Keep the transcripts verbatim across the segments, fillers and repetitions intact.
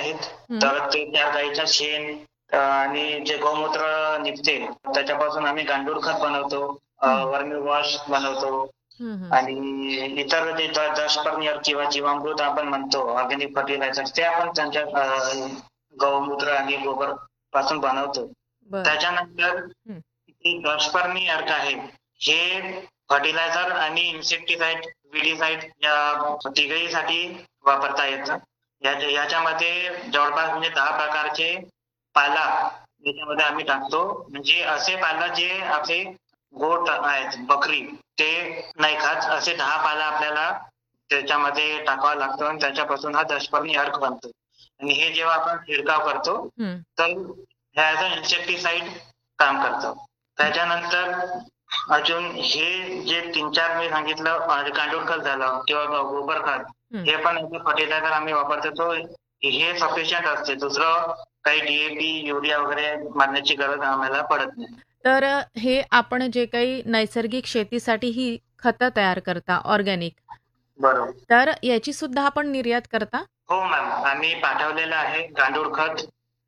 आहेत. हं. तर ते त्या गाईचं शेण अ, आणि जे गोमूत्र निघते त्याच्यापासून आम्ही गांडूळ खत बनवतो, हं. वर्मी वॉश बनवतो हं, हं. आणि इतर जे द- दशपर्णीय किंवा जीवामृत आपण म्हणतो ऑर्गॅनिक फर्टिलायझर ते आपण त्यांच्या अ, गौमूत्र आणि गोबर पासून बनवतो. बरं. त्याच्यानंतर हं. जे दशपर्णी अर्क आहे हे फर्टिलायझर आणि इन्सेक्टिसाइड विडीसाइड या तिघहीसाठी वापरता येतं. याच्या- याच्यामध्ये जवळपास म्हणजे दहा प्रकारचे पाला याच्यामध्ये आम्ही टाकतो. म्हणजे असे पाला जे आपले गोट आहेत बकरी ते नाही खात असे दहा पाला आपल्याला त्याच्यामध्ये टाकावा लागतो आणि त्याच्यापासून हा दशपर्णी अर्क बनतो. आणि हे जेव्हा आपण शिरकाव करतो हं. तर ॲज अ इन्सेक्टिसाइड काम करतं. त्याच्यानंतर अजून हे जे तीन चार मी सांगितलं अं, गांडूळ खत झालं किंवा गोबर खत हं. हे पण फर्टिलायझर आम्ही वापरतो. तो हे सफिशियंट असते. दुसरं काही डीएपी युरिया वगैरे मारण्याची गरज आम्हाला पडत नाही. तर अ, हे आपण जे काही नैसर्गिक शेतीसाठी ही खतं तयार करता ऑर्गॅनिक, बरोबर. तर याची सुद्धा आपण निर्यात करता? हो मॅम, आम्ही पाठवलेलं आहे गांडूळ खत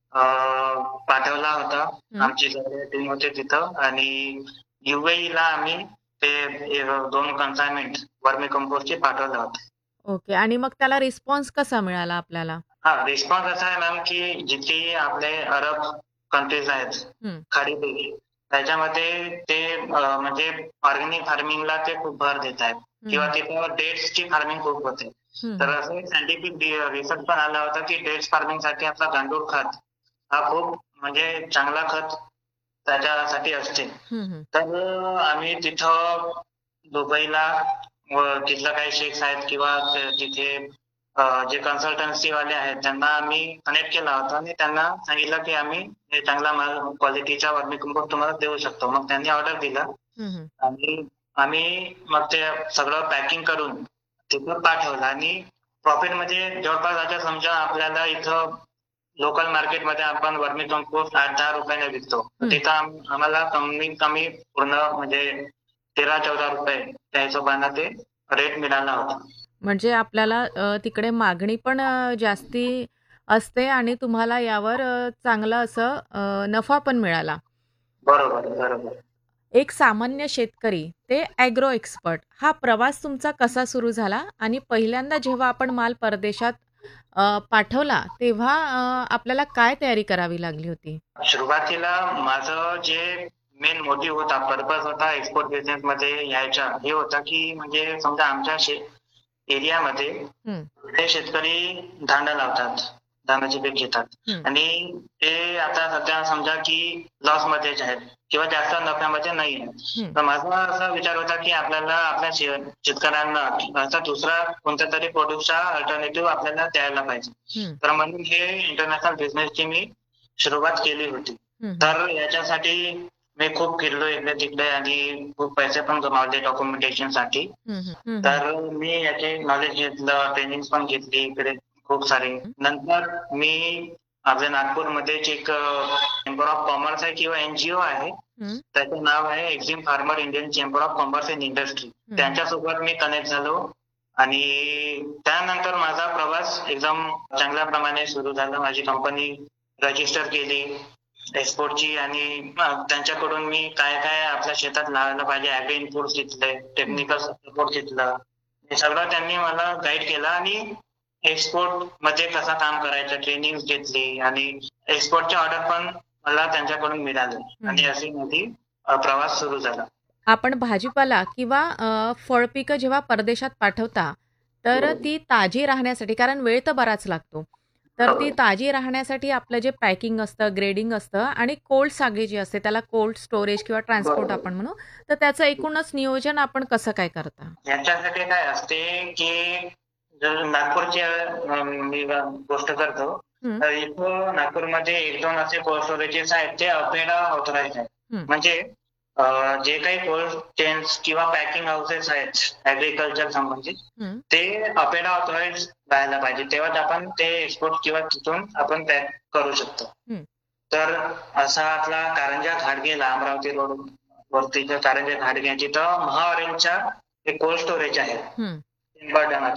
अं, पाठवला होता. हं. आमची सगळे टीम होते तिथं आणि युएईला आम्ही ते एक दोन कन्सायमेंट वर्मी कंपोस्टचे पाठवले होते. ओके. आणि मग त्याला रिस्पॉन्स कसा मिळाला आपल्याला? हा रिस्पॉन्स असा आहे मॅम की जिथे आपले अरब कंट्रीज आहेत हं. खाडी देश त्याच्यामध्ये ते अं, म्हणजे ऑर्गॅनिक फार्मिंगला ते खूप भर देत आहेत किंवा हं. तिथं डेट्सची फार्मिंग खूप होते. हं, तर हं. असं सायंटिफिक रिसर्च पण आला होता की डेट्स फार्मिंग साठी आपला गांडूळ खत हा खूप म्हणजे चांगला खत त्याच्यासाठी असते. हं, हं. तर अं, आम्ही तिथं दुबईला व तिथलं काही शेख्स आहेत किंवा ते- तिथे अं, जे कन्सल्टन्सी वाले आहेत त्यांना आम्ही कनेक्ट केला होता आणि त्यांना सांगितलं की आम्ही हे चांगला माल क्वालिटीचा वर्मी कंपोस्ट तुम्हाला देऊ शकतो. मग त्यांनी ऑर्डर दिला हं, हं. आणि आम्ही मग ते सगळं पॅकिंग करून तिथं पाठवलं आणि प्रॉफिट म्हणजे जवळपास आता समजा आपल्याला इथं लोकल मार्केटमध्ये आपण वर्मी कंपोस्ट आठ दहा रुपयाने विकतो. हं. तिथं आम- आम्हाला कमीत कमी पूर्ण म्हणजे तेरा चौदा रुपये त्या हिशोबाने ते रेट मिळाला होता. म्हणजे आपल्याला अ, तिकडे मागणी पण अ, जास्ती असते आणि तुम्हाला यावर अ, चांगलं असं अ, नफा पण मिळाला. बरोबर बरोबर. एक सामान्य शेतकरी ते ॲग्रो एक्सपर्ट हा प्रवास तुमचा कसा सुरू झाला? आणि पहिल्यांदा जेव्हा आपण माल परदेशात अ, पाठवला तेव्हा अ, आपल्याला काय तयारी करावी लागली होती? सुरुवातीला माझं जे मेन मोटिव्ह होता, पर्पज होता एक्सपोर्ट बिझनेस मध्ये यायचा हे होता की म्हणजे समजा आमच्या एरियामध्ये हं, ते शेतकरी धान्य लावतात, धान्याचे पीक घेतात हं, आणि ते आता सध्या समजा की लॉस मध्येच आहेत किंवा जास्त नफ्यामध्ये नाही आहेत. हं, तर माझा असा विचार होता की आपल्याला आपल्या शे- शेतकऱ्यांना असा दुसरा कोणत्या तरी प्रोडक्टचा अल्टरनेटिव्ह आपल्याला द्यायला पाहिजे. हं, तर म्हणून हे इंटरनॅशनल बिझनेसची मी सुरुवात केली होती. हं, हं, तर याच्यासाठी मी खूप फिरलो इकडे तिकडे आणि खूप पैसे पण कमावले डॉक्युमेंटेशन साठी. हं, हं, हं, हं, तर मी याचे नॉलेज घेतलं, ट्रेनिंग पण घेतली इकडे खूप सारे. नंतर मी आपल्या नागपूरमध्येच एक चेंबर ऑफ कॉमर्स आहे किंवा एनजीओ आहे. हं, त्याचं नाव आहे Exim farmer Indian chamber of commerce and industry. हं, त्यांच्यासोबत मी कनेक्ट झालो आणि त्यानंतर माझा प्रवास एकदम चांगल्या प्रमाणे सुरू झाला. माझी कंपनी रजिस्टर केली एक्सपोर्टची आणि अं, त्यांच्याकडून मी काय काय आपल्या शेतात लावायला पाहिजे ॲग्री इनपुट्स घेतले, टेक्निकल सपोर्ट घेतलं. हे सगळं त्यांनी मला गाईड केलं आणि एक्सपोर्ट मध्ये कसं काम करायचं ट्रेनिंग घेतली आणि एक्सपोर्टचे ऑर्डर पण मला त्यांच्याकडून मिळाले आणि हं. अशी माझी अ, प्रवास सुरू झाला. आपण भाजीपाला किंवा अ, फळपिकं जेव्हा परदेशात पाठवता, तर ती ताजी राहण्यासाठी कारण वेळ तर बराच लागतो. तर ती बरोबर. ताजी राहण्यासाठी आपलं जे पॅकिंग असतं, ग्रेडिंग असतं आणि कोल्ड सागळी जी असते त्याला कोल्ड स्टोरेज किंवा ट्रान्सपोर्ट बरोबर. आपण म्हणू, तर त्याचं एकूणच नियोजन आपण कसं काय करता? याच्यासाठी काय असते की जर नागपूरची अ, मी गोष्ट करतो हं, तर इथं नागपूरमध्ये एक दोन असे कोल्ड स्टोरेजेस आहेत ते अपेडा ऑथराईज आहेत. हं, म्हणजे अ, जे काही कोल्ड चेन्स किंवा पॅकिंग हाऊसेस आहेत ऍग्रिकल्चर संबंधित हं, ते अपेडा ऑथराईज राहायला पाहिजे तेव्हाच आपण ते एक्सपोर्ट किंवा तिथून आपण पॅक करू शकतो. हं, तर असा आपला कारंजा घाटगेला अमरावती रोड वरती कारंजा घाटगे तिथं महाऑरेंजच्या एक कोल्ड स्टोरेज आहे हं, टिंबर डॅमाचं.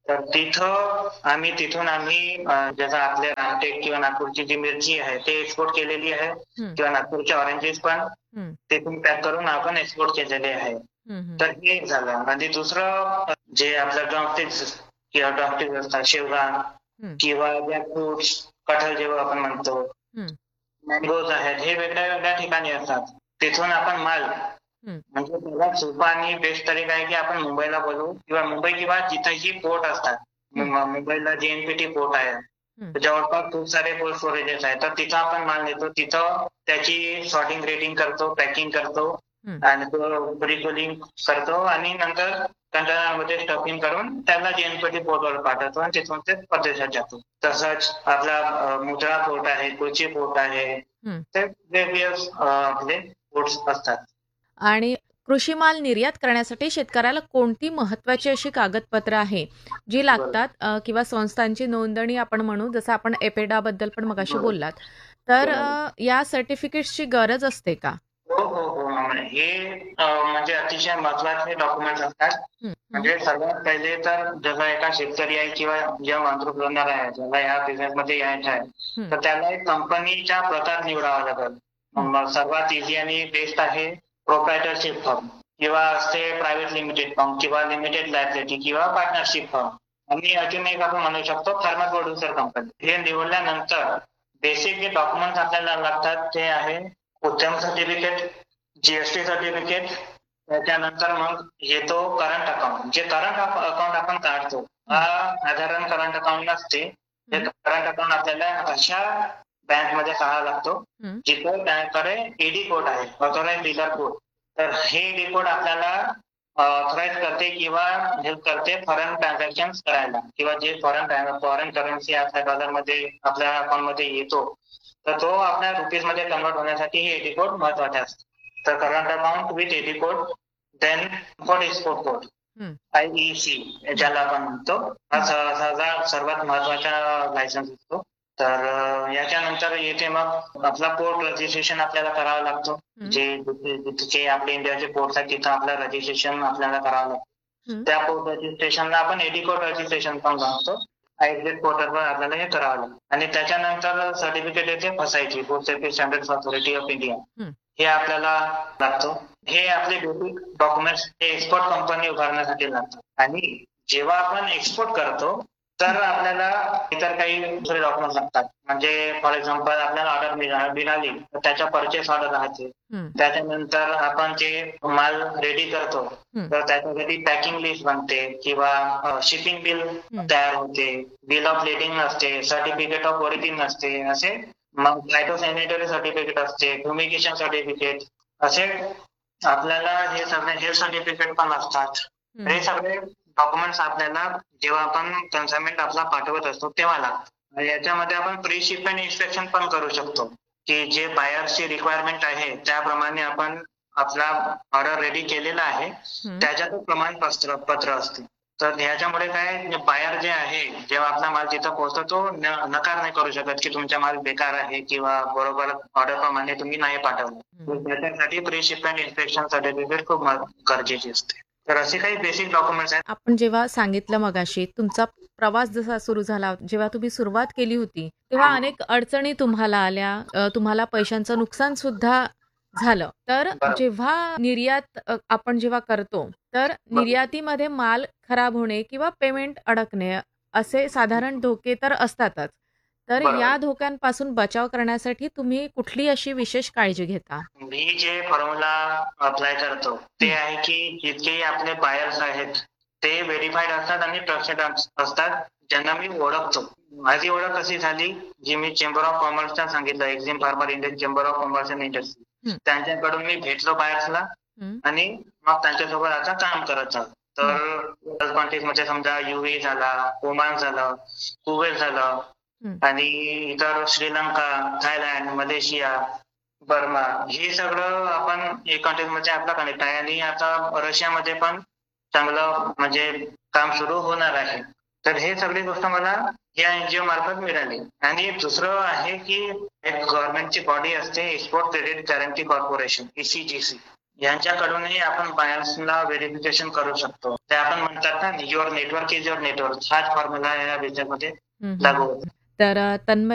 तर तिथं आम्ही तिथून आम्ही अं, जसं आपल्या रामटेक किंवा नागपूरची जी मिरची आहे ते एक्सपोर्ट केलेली आहे हम्म, किंवा नागपूरचे ऑरेंजेस पण हम्म, तिथून पॅक करून आपण एक्सपोर्ट केलेले आहे. हम्म, हम्म, तर हे एक झालं. आणि दुसरं जे आपलं ड्रमस्टिक्स किंवा ड्रमस्टिक्स असतात, शेवगा हम्म, किंवा फ्रुट्स, कटहल जेव्हा आपण म्हणतो, हम्म, मँगोज आहेत, हे वेगळ्या वेगळ्या ठिकाणी असतात. तिथून आपण माल हम्म, म्हणजे सगळ्यात सोपा आणि बेस्ट तरीका आहे की आपण मुंबईला बोलवू किंवा मुंबई किंवा जिथेही पोर्ट असतात. हम्म, मु- मुंबईला जेएनपीटी पोर्ट आहे, हम्म, तर जवळपास खूप सारे कोल्ड स्टोरेजेस आहेत. तर तिथं आपण माल नेतो, तिथं त्याची सॉर्टिंग रेटिंग करतो, पॅकिंग करतो हम्म. आणि तो रिकलिंग करतो आणि नंतर कंटेनरमध्ये स्टफिंग करून त्याला जेएनपीटी पोर्टवर पाठवतो आणि तिथून ते परदेशात जातो. तसंच आपला अं, मुंद्रा पोर्ट आहे, कोची पोर्ट आहे, हम्म. ते वेगवेगळे आपले पोर्ट्स असतात. आणि कृषी माल निर्यात करण्यासाठी शेतकऱ्याला कोणती महत्वाची अशी कागदपत्र आहे जी लागतात अ, किंवा संस्थांची नोंदणी आपण म्हणू, जसं आपण एपेडा बद्दल पण मगाशी बरोबर. बोललात, तर अ, या सर्टिफिकेट्सची गरज असते का? हो हो हो मामा. हे अं, म्हणजे अतिशय महत्वाचे डॉक्युमेंट असतात. हम्म, हम्म, म्हणजे सर्वात पहिले तर जसा एका शेतकरी आहे किंवा जेव्हा एंटरप्रेन्योर आहे, ज्याला ह्या बिझनेस मध्ये यायचं आहे, हम्म, तर त्याला एक कंपनीचा प्रकार निवडावा लागेल. हम्म, मग सर्वात इझी आणि बेस्ट आहे प्रोप्रायटरशिप फर्म किंवा असते प्रायव्हेट लिमिटेड फर्म किंवा लिमिटेड लायबिलिटी किंवा पार्टनरशिप फर्म. आणि अजून एक आपण म्हणू शकतो फार्मर प्रोड्युसर कंपनी. हे निवडल्यानंतर बेसिक जे डॉक्युमेंट्स आपल्याला लागतात ते आहे उद्यम सर्टिफिकेट, जीएसटी सर्टिफिकेट, त्याच्यानंतर मग येतो करंट अकाउंट. जे करंट अकाउंट आपण काढतो हा साधारण करंट अकाउंट नसते. हे हम्म, करंट अकाउंट आपल्याला अशा बँक मध्ये काढावं लागतो हम्म, जिथं बँककडे ईडी कोड आहे, ऑथोराइज डीलर कोड. तर हे ईडी कोड आपल्याला ऑथोराइज करते किंवा हेल्प करते फॉरेन ट्रान्झॅक्शन करायला किंवा जे फॉरेन फॉरेन करन्सी आपल्या डॉलर मध्ये आपल्या अकाउंट मध्ये येतो, तर तो आपल्या रुपीज मध्ये कन्वर्ट होण्यासाठी हे एडी कोड महत्वाचे असते. तर current account with eddy code, then import export code, हम्म, आयईसी ज्याला आपण म्हणतो, हा स- सहसा सर्वात महत्वाचा लायसन्स असतो. तर अं, याच्यानंतर येते मग आपला पोर्ट रजिस्ट्रेशन आपल्याला करावं लागतो. हम्म, जे जिथे जिथे आपले इंडियाचे पोर्ट आहेत तिथं आपलं रजिस्ट्रेशन आपल्याला करावं लागतं. हम्म, त्या पोर्ट रजिस्ट्रेशनला आपण एडी कोड रजिस्ट्रेशन पण म्हणतो. एक्झिट पोर्टलवर आपल्याला हे करावं लागतं. आणि त्याच्यानंतर सर्टिफिकेट येते फसायची, food safety standards authority of India, हम्म. हे आपल्याला लागतो. हे आपले बेसिक डॉक्युमेंट्स हे एक्सपोर्ट कंपनी उभारण्यासाठी लागतात. आणि जेव्हा आपण एक्सपोर्ट करतो तर आपल्याला इतर काही दुसरे डॉक्युमेंट्स लागतात. म्हणजे फॉर एक्झाम्पल आपल्याला ऑर्डर मिळाली तर त्याच्या परचेस ऑर्डर राहते. हम्म, त्याच्यानंतर आपण जे माल रेडी करतो हम्म, तर त्याच्यासाठी पॅकिंग लिस्ट बनते किंवा शिपिंग बिल हम्म, तयार होते, बिल ऑफ लेडिंग असते, सर्टिफिकेट ऑफ ओरिजिन असते, असे मग फायटोसॅनिटरी सर्टिफिकेट असते, फ्युमिगेशन सर्टिफिकेट, असे आपल्याला हे सगळे हेल्थ सर्टिफिकेट पण असतात. हम्म. हे सगळे डॉक्युमेंट्स आपल्याला जेव्हा आपण कन्साइनमेंट आपला पाठवत असतो तेव्हा लागतात. याच्यामध्ये आपण प्री शिपमेंट इन्स्पेक्शन पण करू शकतो की जे बायरची रिक्वायरमेंट आहे त्याप्रमाणे आपण आपला ऑर्डर रेडी केलेला आहे हम्म. त्याच्यात प्रमाणपत्र पत्र असते. तर ह्याच्यामुळे काय बायर जे आहे जेव्हा आपला माल तिथं पोहोचतो तो न- नकार नाही करू शकत की तुमचा माल बेकार आहे किंवा बरोबर ऑर्डर प्रमाणे तुम्ही नाही पाठवलं. तर त्याच्यासाठी प्री शिपमेंट इन्स्पेक्शन सर्टिफिकेट खूप महत्व- गरजेची असते. तर असे काही बेसिक डॉक्युमेंट्स आहेत. आपण जेव्हा सांगितलं मगाशी तुमचा प्रवास जसा सुरू झाला, जेव्हा तुम्ही सुरुवात केली होती तेव्हा अनेक अडचणी तुम्हाला आल्या, अ, तुम्हाला पैशांचं नुकसान सुद्धा झालं. तर बरोबर. जेव्हा निर्यात अ, आपण जेव्हा करतो तर निर्यातीमध्ये माल खराब होणे किंवा पेमेंट अडकणे असे साधारण धोके तर असतातच. तर बरोबर. या धोक्यांपासून बचाव करण्यासाठी तुम्ही कुठली अशी विशेष काळजी घेता? मी जे फॉर्म्युला अप्लाय करतो ते आहे की जितकेही आपले बायर्स आहेत ते व्हेरीफाईड असतात आणि ट्रस्टेड असतात ज्यांना मी ओळखतो. माझी ओळख कशी झाली, जी मी चेंबर ऑफ कॉमर्सच्या सांगितलं, Exim farmer Indian chamber of commerce and industry, हम्म. त्यांच्याकडून मी भेटलो बायर्सला हम्म, आणि मग त्यांच्यासोबत आता काम करत चालतो. तर कॉन्टेक्स मध्ये समजा युए झाला, ओमान झालं, कुवेत झालं हम्म, आणि इतर श्रीलंका, थायलंड, मलेशिया, बर्मा, हे सगळं आपण एक कॉन्टेक्ट मध्ये आपला कनेक्ट आहे. आणि आता रशियामध्ये पण चांगलं म्हणजे काम सुरू होणार आहे. तर हे सगळी गोष्ट मला या एनजीओ मार्फत मिळाली. आणि दुसरं आहे की एक गव्हर्नमेंटची बॉडी असते export credit guarantee corporation, ECGC. यांच्याकडूनही आपण बायर्सला व्हेरिफिकेशन करू शकतो. ते आपण म्हणतात ना, your network is your network, हाच फॉर्म्युला या बिझनेसमध्ये हम्म, लागू हम्म. होतो. तर अ, तन्मय